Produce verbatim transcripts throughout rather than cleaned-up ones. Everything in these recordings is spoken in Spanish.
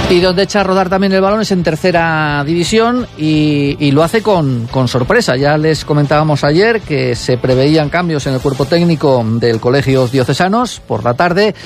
Y donde echa a rodar también el balón es en tercera división y, y lo hace con, con sorpresa. Ya les comentábamos ayer que se preveían cambios en el cuerpo técnico del Colegios Diocesanos. Por la tarde,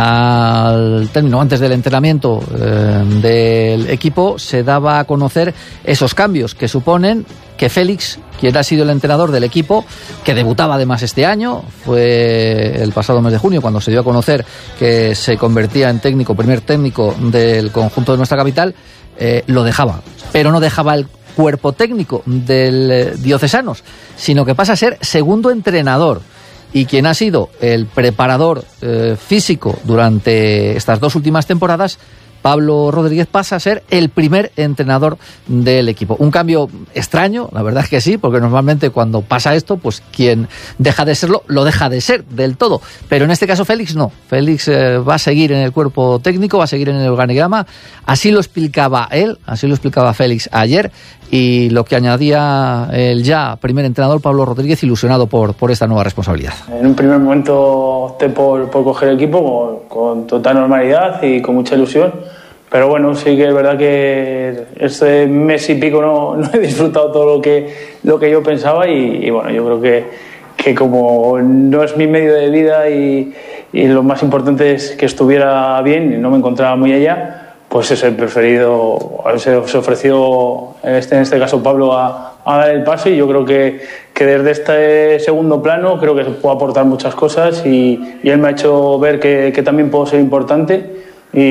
al término, antes del entrenamiento eh, del equipo, se daba a conocer esos cambios que suponen que Félix, quien ha sido el entrenador del equipo, que debutaba además este año, fue el pasado mes de junio cuando se dio a conocer que se convertía en técnico, primer técnico del conjunto de nuestra capital, eh, lo dejaba, pero no dejaba el cuerpo técnico del eh, Diocesanos, sino que pasa a ser segundo entrenador. Y quien ha sido el preparador eh, físico durante estas dos últimas temporadas, Pablo Rodríguez, pasa a ser el primer entrenador del equipo. Un cambio extraño, la verdad es que sí, porque normalmente cuando pasa esto, pues quien deja de serlo, lo deja de ser del todo. Pero en este caso Félix no. Félix eh, va a seguir en el cuerpo técnico, va a seguir en el organigrama. Así lo explicaba él, así lo explicaba Félix ayer. Y lo que añadía el ya primer entrenador, Pablo Rodríguez, ilusionado por, por esta nueva responsabilidad. En un primer momento opté por, por coger el equipo con, con total normalidad y con mucha ilusión. Pero bueno, sí que es verdad que este mes y pico no, no he disfrutado todo lo que, lo que yo pensaba y, y bueno, yo creo que, que como no es mi medio de vida y, y lo más importante es que estuviera bien y no me encontraba muy allá, pues es el preferido, se, se ofreció en este, en este caso Pablo a, a dar el paso y yo creo que, que desde este segundo plano creo que puedo aportar muchas cosas y, y él me ha hecho ver que, que también puedo ser importante.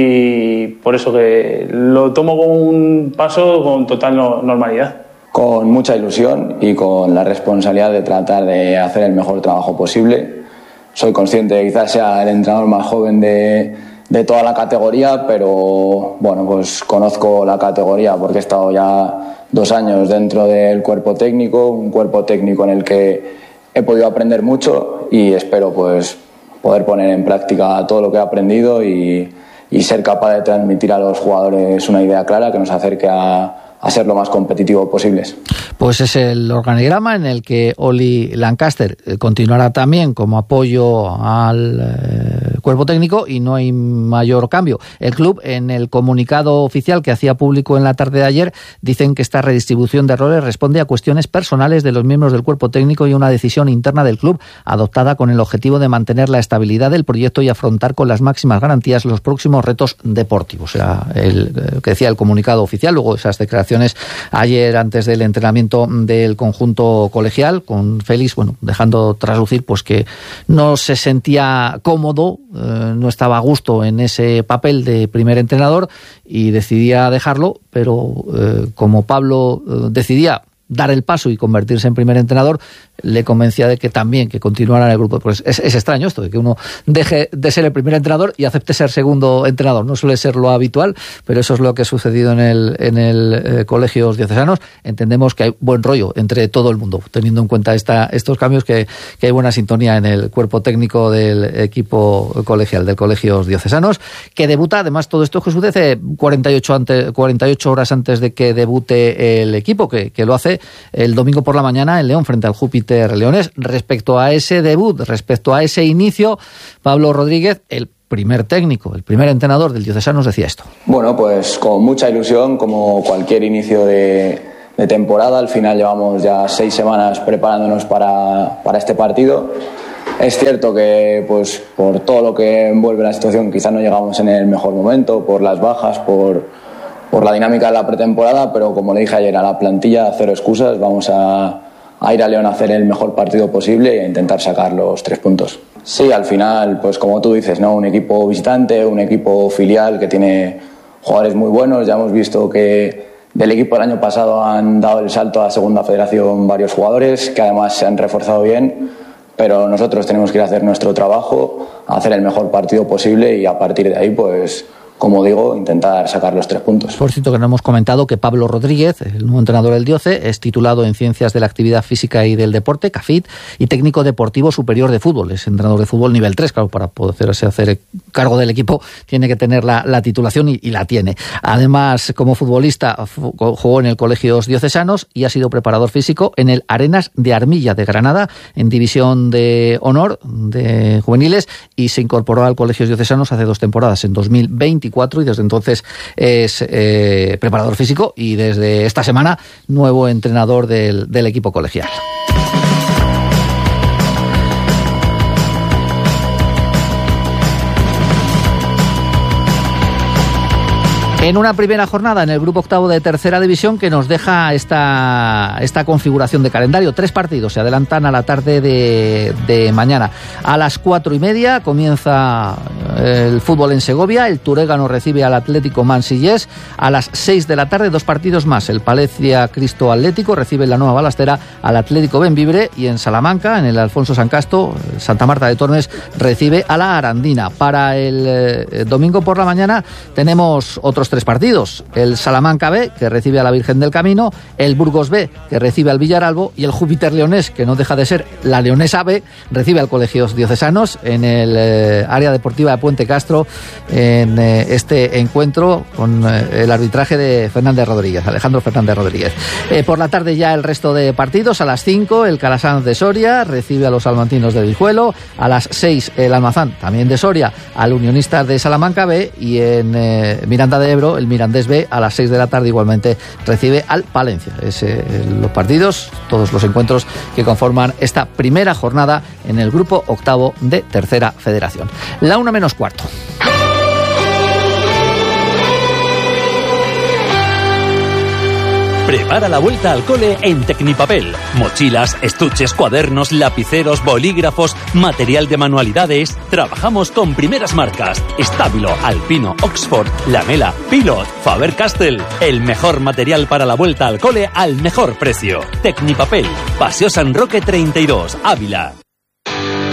Y por eso que lo tomo como un paso con total no, normalidad. Con mucha ilusión y con la responsabilidad de tratar de hacer el mejor trabajo posible. Soy consciente de que quizás sea el entrenador más joven de, de toda la categoría, pero bueno, pues conozco la categoría porque he estado ya dos años dentro del cuerpo técnico, un cuerpo técnico en el que he podido aprender mucho y espero pues poder poner en práctica todo lo que he aprendido y y ser capaz de transmitir a los jugadores una idea clara que nos acerque a, a ser lo más competitivos posibles. Pues es el organigrama en el que Oli Lancaster continuará también como apoyo al eh, cuerpo técnico y no hay mayor cambio. El club, en el comunicado oficial que hacía público en la tarde de ayer, dicen que esta redistribución de roles responde a cuestiones personales de los miembros del cuerpo técnico y una decisión interna del club adoptada con el objetivo de mantener la estabilidad del proyecto y afrontar con las máximas garantías los próximos retos deportivos. O sea, el que decía el comunicado oficial, luego esas declaraciones ayer antes del entrenamiento del conjunto colegial con Félix, bueno, dejando traslucir pues que no se sentía cómodo, eh, no estaba a gusto en ese papel de primer entrenador y decidía dejarlo, pero eh, como Pablo eh, decidía dar el paso y convertirse en primer entrenador, le convencía de que también que continuara en el grupo. Pues es, es extraño esto, de que uno deje de ser el primer entrenador y acepte ser segundo entrenador. No suele ser lo habitual, pero eso es lo que ha sucedido en el, en el eh, Colegios Diocesanos. Entendemos que hay buen rollo entre todo el mundo, teniendo en cuenta esta, estos cambios, que, que hay buena sintonía en el cuerpo técnico del equipo colegial del Colegios Diocesanos, que debuta, además todo esto que sucede cuarenta y ocho, antes, cuarenta y ocho horas antes de que debute el equipo, que, que lo hace el domingo por la mañana en León frente al Júpiter Leones. Respecto a ese debut, respecto a ese inicio, Pablo Rodríguez, el primer técnico, el primer entrenador del Diocesanos, decía esto. Bueno, pues con mucha ilusión, como cualquier inicio de, de temporada. Al final llevamos ya seis semanas preparándonos para, para este partido. Es cierto que pues por todo lo que envuelve la situación quizás no llegamos en el mejor momento, por las bajas, por, por la dinámica de la pretemporada, pero como le dije ayer a la plantilla, cero excusas, vamos a a ir a León a hacer el mejor partido posible e intentar sacar los tres puntos. Sí, al final, pues como tú dices, ¿no? Un equipo visitante, un equipo filial que tiene jugadores muy buenos. Ya hemos visto que del equipo del año pasado han dado el salto a Segunda Federación varios jugadores que además se han reforzado bien, pero nosotros tenemos que ir a hacer nuestro trabajo, a hacer el mejor partido posible y a partir de ahí, pues como digo, intentar sacar los tres puntos. Por cierto, que no hemos comentado que Pablo Rodríguez, el nuevo entrenador del Dioce, es titulado en Ciencias de la Actividad Física y del Deporte, CAFIT, y técnico deportivo superior de fútbol. Es entrenador de fútbol nivel tres, claro, para poder hacer cargo del equipo tiene que tener la, la titulación y, y la tiene. Además, como futbolista, jugó en el Colegios Diocesanos y ha sido preparador físico en el Arenas de Armilla de Granada, en División de Honor de Juveniles, y se incorporó al Colegios Diocesanos hace dos temporadas, en dos mil veinticuatro. veinticuatro y desde entonces es eh, preparador físico y desde esta semana nuevo entrenador del, del equipo colegial. En una primera jornada en el grupo octavo de tercera división que nos deja esta, esta configuración de calendario. Tres partidos se adelantan a la tarde de, de mañana. A las cuatro y media comienza el fútbol en Segovia. El Turégano recibe al Atlético Mansillés. A las seis de la tarde, dos partidos más. El Palencia Cristo Atlético recibe en la Nueva Balastera al Atlético Benvibre. Y en Salamanca, en el Alfonso Sancasto, Santa Marta de Tormes recibe a la Arandina. Para el eh, domingo por la mañana tenemos otros tres partidos. El Salamanca B, que recibe a la Virgen del Camino, el Burgos B, que recibe al Villaralbo, y el Júpiter Leonés, que no deja de ser la Leonesa B, recibe al Colegios Diocesanos en el eh, área deportiva de Puente Castro, en eh, este encuentro con eh, el arbitraje de Fernández Rodríguez, Alejandro Fernández Rodríguez. Eh, por la tarde ya el resto de partidos. A las cinco el Calasanz de Soria recibe a los salmantinos de Guijuelo. A las seis el Almazán, también de Soria, al Unionistas de Salamanca B, y en eh, Miranda de Ebro el Mirandés B a las seis de la tarde igualmente recibe al Palencia. Es eh, los partidos, todos los encuentros que conforman esta primera jornada en el grupo octavo de Tercera Federación. La una menos cuarto. Prepara la vuelta al cole en Tecnipapel. Mochilas, estuches, cuadernos, lapiceros, bolígrafos, material de manualidades. Trabajamos con primeras marcas: Stabilo, Alpino, Oxford, Lamela, Pilot, Faber-Castell. El mejor material para la vuelta al cole al mejor precio. Tecnipapel, Paseo San Roque treinta y dos, Ávila.